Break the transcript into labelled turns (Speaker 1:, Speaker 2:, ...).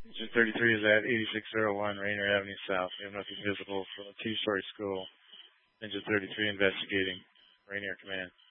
Speaker 1: Engine 33 is at 8601 Rainier Avenue South. We have nothing visible from a two-story school. Engine 33 investigating. Rainier Command.